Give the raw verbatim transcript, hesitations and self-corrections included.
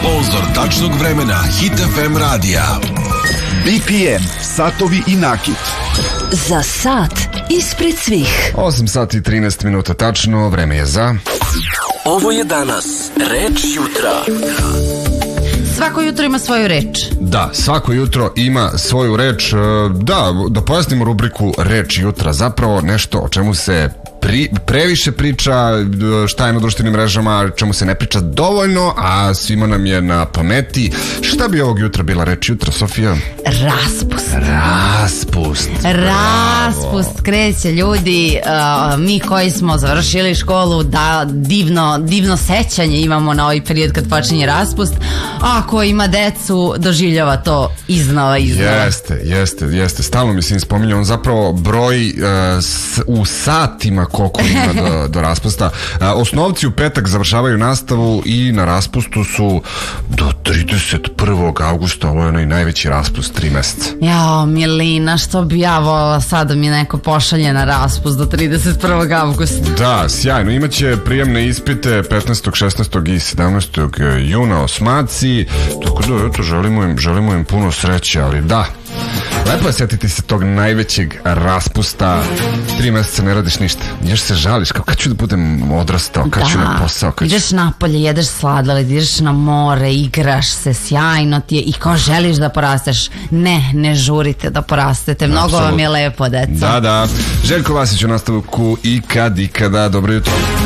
Sponzor tačnog vremena Hit F M radija. B P M, satovi i nakit. Za sat ispred svih. osam sati i trinaest minuta tačno, vreme je za... Ovo je danas reč jutra. Svako jutro ima svoju reč. Da, svako jutro ima svoju reč. Da, da pojasnimo rubriku reč jutra. Zapravo nešto o čemu se pri, previše priča, šta je na društvenim mrežama, čemu se ne priča dovoljno, a svima nam je na pameti. Šta bi ovog jutra bila reč jutra, Sofija? Raspust. Raspust. Raspust. Kreće ljudi, uh, mi koji smo završili školu, da divno, divno sećanje imamo na ovaj period kad počinje raspust. A ko ima decu, doživljava to iznova, iznova. Jeste, jeste, jeste. Stalno mislim spominje, on zapravo broj uh, s, u satima koliko ima do, do raspusta. Uh, osnovci u petak završavaju nastavu i na raspustu su do trideset prvog avgusta. Ovo je onaj najveći raspust, tri meseca. Jao, Milina, što bi ja volila sad da mi neko pošalje na raspust do trideset prvog avgusta. Da, sjajno. Imaće prijemne ispite petnaestog, šesnaestog i sedamnaestog juna osmaci. Tako da, eto, želimo im, želimo im puno sreće, ali da, lepo je sjetiti se tog najvećeg raspusta. Tri meseca ne radiš ništa. Ideš se žališ, kao kad ću da budem odrastao, kad da. ću na posao. Kad ideš ću... napolje, jedeš sladoled, ideš na more, igraš se, sjajno ti je i kao želiš da porasteš. Ne, ne žurite da porastete. Mnogo Absolut. Vam je lepo, deca. Da, da. Željko Vasić u nastavku i kad i kada. Dobro jutro.